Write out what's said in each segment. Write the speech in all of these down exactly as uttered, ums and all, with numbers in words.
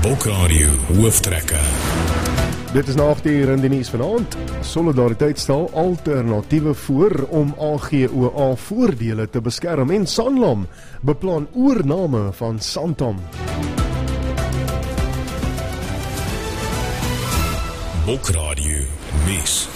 Bokradio Hooftrekke. Dit is na agt uur in die nuus vanaand. Solidariteit stel alternatiewe voor om A G O A voordele te beskerm en Sanlam beplan oorname van Santam. Bokradio nuus.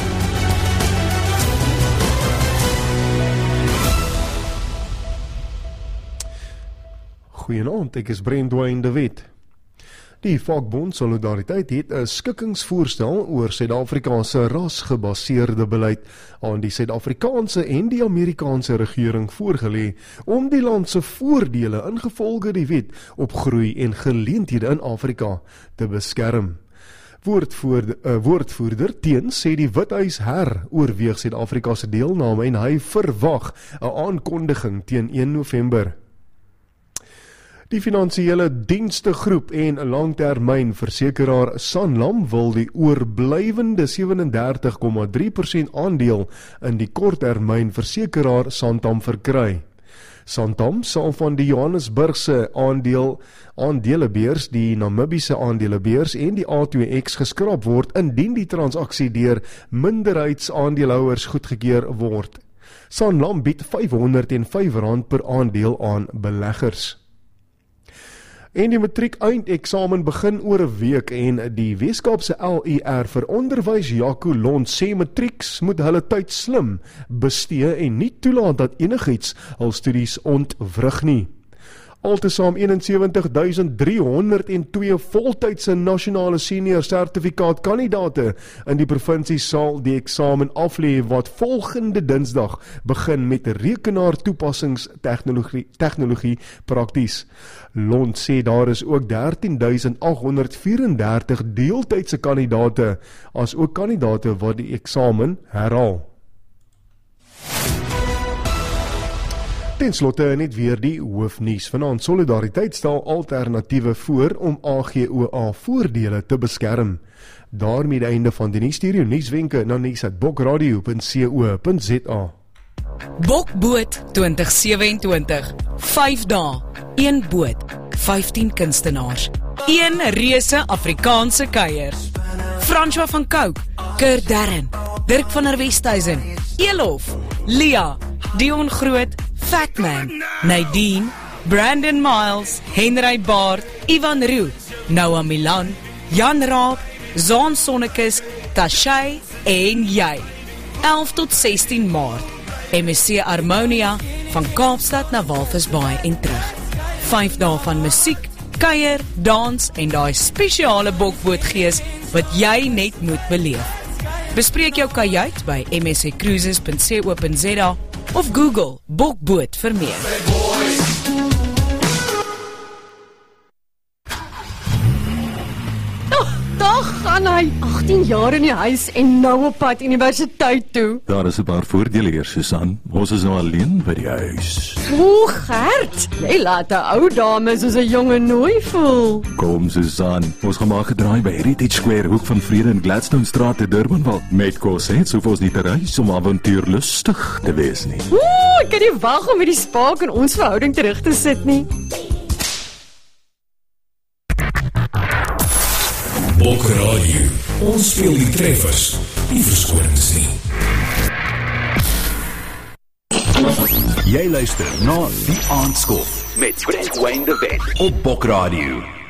Goeienaand, ek is Brandwyn de Wet. Die vakbond Solidariteit het 'n skikkingsvoorstel oor Suid-Afrika se rasgebaseerde beleid aan die Suid-Afrikaanse en die Amerikaanse regering voorgelê om die land se voordele ingevolge die wet op groei en geleenthede in Afrika te beskerm. Woordvoerder, uh, woordvoerder teen sê die Withuis heroorweeg Suid-Afrika se deelname en hy verwag 'n aankondiging teen een November. Die finansiële dienstegroep en langtermynversekeraar Sanlam wil die oorblywende sewe en dertig komma drie persent aandeel in die korttermynversekeraar Santam verkry. Santam sal van die Johannesburgse aandeel aandelebeurs, die Namibiese aandelebeurs en die A twee X geskraap word indien die transaksie deur minderheidsaandeelhouers goedgekeur word. Sanlam bied vyfhonderd en vyf rand per aandeel aan beleggers. En die matriek eindeksamen begin oor 'n week en die Weskaapse L E R vir onderwys Jaco Lont sê matrieks moet hulle tyd slim bestee en nie toelaat dat enigiets hul studies ontwrig nie. Altesaam eenensewentig duisend driehonderd en twee voltydse nasionale senior sertifikaat kandidate in die provinsie sal die eksamen aflê wat volgende Dinsdag begin met rekenaar toepassingstegnologie tegnologie prakties. Lont sê daar is ook dertien duisend agt honderd vyf-en-dertig deeltydse kandidate as ook kandidate wat die eksamen herhaal. Ten slotte net weer die hoofnuus vanaand. Solidariteit stel alternatiewe voor om A G O A voordele te beskerm. Daarmee die einde van die nuus. Stuur jou nuuswenke na nuus at bokradio punt co punt za. Bokboot twintig ses ses twee. vyf dae, een boot, vyftien kunstenaars, een reuse Afrikaanse kuier. François van Cooke, Kurt Darren, Dirk van der Westhuizen, Elof, Lia, Dion Groot, Fatman, Nadine, Brandon Miles, Henry Baard, Ivan Roo, Noah Milan, Jan Raab, Zaan Sonnekes, Tashay en jy. elf tot sestien Maart, M S C Harmonia, van Kaapstad na Walvisbaai en terug. Vyf dae van musiek, kuier, dans en daai spesiale bokbootgees wat jy net moet beleef. Bespreek jou kajuit by m s c cruises punt co punt za of Google Bokboot vir meer. Dag gaan hy agtien jaar in die huis en nou op pad universiteit toe. Daar is 'n paar voordele hier, Susan. Ons is nou alleen by die huis. O, Gert, jy laat 'n ou dame soos 'n jonge nooi voel. Kom, Susan, ons gaan maar gedraai by Heritage Square, hoek van Vrede en Gladstone Straat te Durbanville. Met kos het so ons nie te reis om avontuurlustig te wees nie. Ooh, ek kan nie wag om met die spaak in ons verhouding terug te sit nie. Bokradio. Ons speel die treffers, nie verskonings nie. Jy luister na Die Aandskof met Brandwyn de Wet op Bokradio.